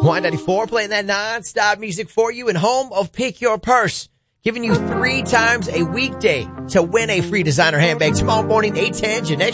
Y94 playing that non-stop music for you and home of Pick Your Purse. Giving you 3 times a weekday to win a free designer handbag tomorrow morning, 8:10. Jeanette